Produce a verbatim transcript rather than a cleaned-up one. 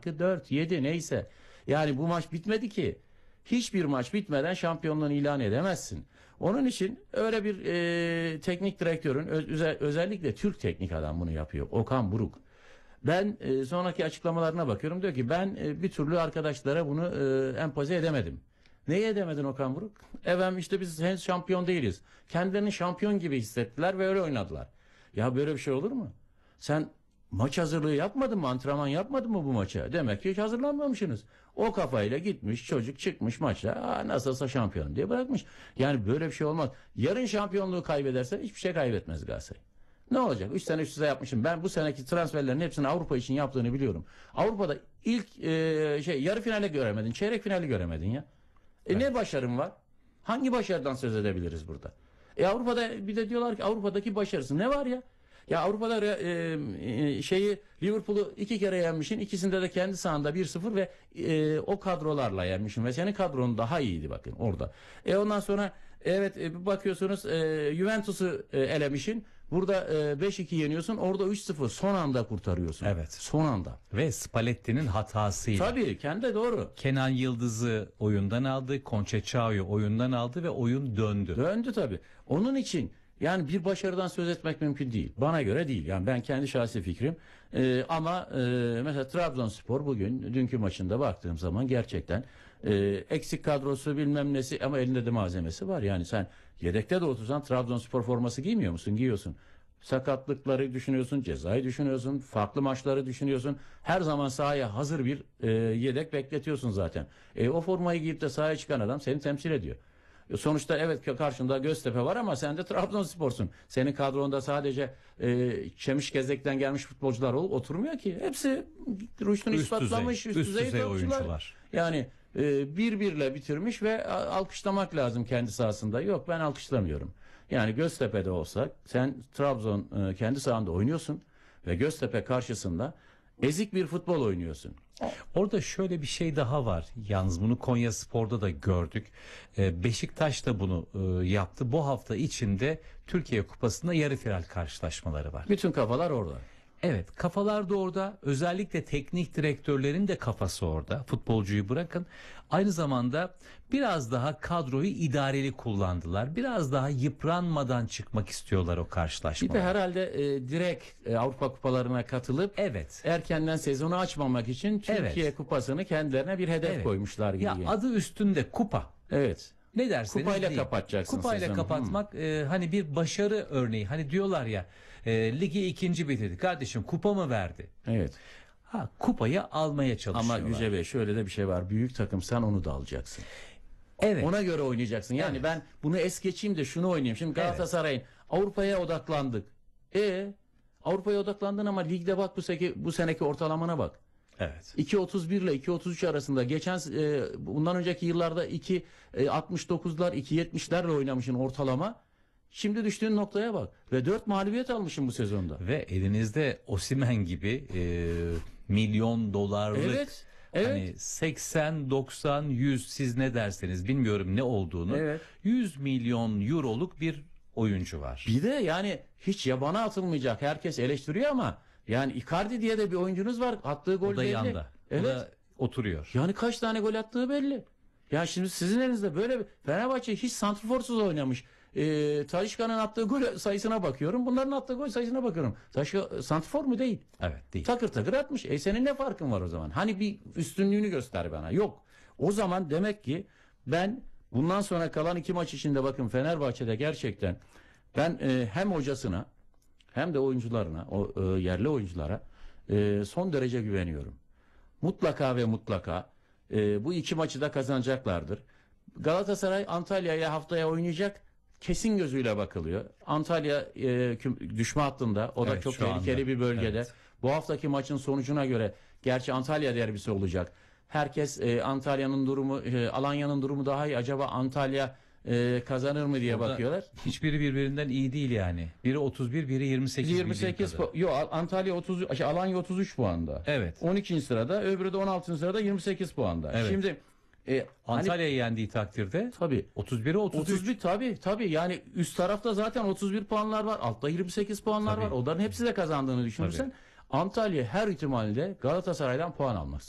farkı dört, yedi neyse. Yani bu maç bitmedi ki. Hiçbir maç bitmeden şampiyonluğunu ilan edemezsin. Onun için öyle bir e, teknik direktörün özel, özellikle Türk teknik adam bunu yapıyor. Okan Buruk. Ben e, sonraki açıklamalarına bakıyorum. Diyor ki ben e, bir türlü arkadaşlara bunu e, empoze edemedim. Neyi edemedin Okan Buruk? Efendim işte biz henüz şampiyon değiliz. Kendilerini şampiyon gibi hissettiler ve öyle oynadılar. Ya böyle bir şey olur mu? Sen maç hazırlığı yapmadın mı? Antrenman yapmadın mı bu maça? Demek ki hiç hazırlanmamışsınız. O kafayla gitmiş çocuk çıkmış maçta. Aa, nasılsa şampiyonum diye bırakmış. Yani böyle bir şey olmaz. Yarın şampiyonluğu kaybederse hiçbir şey kaybetmez Galatasaray. Ne olacak? üç sene üst üste yapmışım. Ben bu seneki transferlerin hepsini Avrupa için yaptığını biliyorum. Avrupa'da ilk e, şey yarı finale göremedin. Çeyrek finali göremedin ya. E evet. Ne başarın var? Hangi başarıdan söz edebiliriz burada? E Avrupa'da bir de diyorlar ki Avrupa'daki başarısı ne var ya? Ya Avrupa'da e, e, şeyi Liverpool'u iki kere yenmişsin. İkisinde de kendi sahanda bir sıfır ve e, o kadrolarla yenmişsin. Ve senin kadron daha iyiydi bakın orada. E ondan sonra evet e, bakıyorsunuz e, Juventus'u e, elemişsin. Burada e, beş iki yeniyorsun. Orada üç sıfır son anda kurtarıyorsun. Evet. Son anda. Ve Spalletti'nin hatasıyla. Tabii kendi de doğru. Kenan Yıldız'ı oyundan aldı. Conceica'yı oyundan aldı ve oyun döndü. Döndü tabii. Onun için yani bir başarıdan söz etmek mümkün değil. Bana göre değil. Yani ben kendi şahsi fikrim. Ee, ama e, mesela Trabzonspor bugün dünkü maçında baktığım zaman gerçekten e, eksik kadrosu bilmem nesi ama elinde de malzemesi var. Yani sen yedekte de otursan Trabzonspor forması giymiyor musun? Giyiyorsun. Sakatlıkları düşünüyorsun, cezayı düşünüyorsun, farklı maçları düşünüyorsun. Her zaman sahaya hazır bir e, yedek bekletiyorsun zaten. E, o formayı giyip de sahaya çıkan adam seni temsil ediyor. Sonuçta evet karşında Göztepe var ama sen de Trabzonspor'sun. Senin kadronda sadece e, Çemişgezek'ten gelmiş futbolcular olup oturmuyor ki. Hepsi rüştünü üst ispatlamış, düzey, üst, üst düzey, düzey oyuncular. oyuncular. Yani e, bir birle bitirmiş ve alkışlamak lazım kendi sahasında. Yok ben alkışlamıyorum. Yani Göztepe'de olsa sen Trabzon e, kendi sahanda oynuyorsun ve Göztepe karşısında ezik bir futbol oynuyorsun. Orada şöyle bir şey daha var. Yalnız bunu Konyaspor'da da gördük. Ee, Beşiktaş da bunu e, yaptı. Bu hafta içinde Türkiye Kupası'nda yarı final karşılaşmaları var. Bütün kafalar orada. Evet, kafalar da orada. Özellikle teknik direktörlerin de kafası orada. Futbolcuyu bırakın. Aynı zamanda biraz daha kadroyu idareli kullandılar. Biraz daha yıpranmadan çıkmak istiyorlar o karşılaşmalara. Bir de herhalde e, direkt e, Avrupa kupalarına katılıp evet. erkenden sezonu açmamak için Türkiye evet. kupasını kendilerine bir hedef evet. koymuşlar gibi. Ya adı üstünde kupa. Evet. Ne derseniz kupayla değil. kapatacaksın. Kupayla sezonu. kapatmak e, hani bir başarı örneği. Hani diyorlar ya e, ligi ikinci bitirdi. Kardeşim kupa mı verdi? Evet. Ha kupayı almaya çalışıyorlar. Ama Yüce Bey şöyle de bir şey var. Büyük takımsan onu da alacaksın. Evet. Ona göre oynayacaksın. Yani evet. ben bunu es geçeyim de şunu oynayayım. Şimdi Galatasaray'ın evet. Avrupa'ya odaklandık. E Avrupa'ya odaklandın ama ligde bak bu seneki, bu seneki ortalamana bak. Evet. iki otuz bir ile iki otuz üç arasında geçen e, bundan önceki yıllarda iki altmış dokuzlar iki yetmişlerle oynamışsın ortalama. Şimdi düştüğün noktaya bak ve dört mağlubiyet almışsın bu sezonda. Ve elinizde Osimhen gibi e, milyon dolarlık evet, evet. hani seksen doksan yüz siz ne derseniz bilmiyorum ne olduğunu. Evet. yüz milyon euroluk bir oyuncu var. Bir de yani hiç yabana atılmayacak. Herkes eleştiriyor ama yani Icardi diye de bir oyuncunuz var. Attığı gol belli. O da yanda. Evet. O da oturuyor. Yani kaç tane gol attığı belli. Ya şimdi sizin elinizde böyle bir Fenerbahçe hiç santrforsuz oynamış. Ee, Talisca'nın attığı gol sayısına bakıyorum. Bunların attığı gol sayısına bakıyorum. Talisca santrfor mu değil? Evet değil. Takır takır atmış. E senin ne farkın var o zaman? Hani bir üstünlüğünü göster bana. Yok. O zaman demek ki ben bundan sonra kalan iki maç içinde bakın Fenerbahçe'de gerçekten ben e, hem hocasına hem de oyuncularına, o e, yerli oyunculara e, son derece güveniyorum. Mutlaka ve mutlaka e, bu iki maçı da kazanacaklardır. Galatasaray Antalya'ya haftaya oynayacak. Kesin gözüyle bakılıyor. Antalya e, düşme hattında. O da evet, çok tehlikeli anda. bir bölgede. Evet. Bu haftaki maçın sonucuna göre gerçi Antalya derbisi olacak. Herkes e, Antalya'nın durumu, e, Alanya'nın durumu daha iyi. Acaba Antalya e, kazanır mı diye Orada bakıyorlar. Hiçbiri birbirinden iyi değil yani. Biri otuz bir, biri yirmi sekiz. yirmi sekiz Yok Antalya otuz, şey, Alanya otuz üç puanda. Evet. on ikinci sırada, öbürü de on altıncı sırada yirmi sekiz puanda. Evet. Şimdi e, Antalya'yı hani, yendiği takdirde tabii otuz bire otuz üç. otuz bir tabii tabii yani üst tarafta zaten otuz bir puanlar var. Altta yirmi sekiz puanlar tabii. var. Onların hepsi de kazandığını düşünürsen tabii. Antalya her ihtimalle Galatasaray'dan puan almak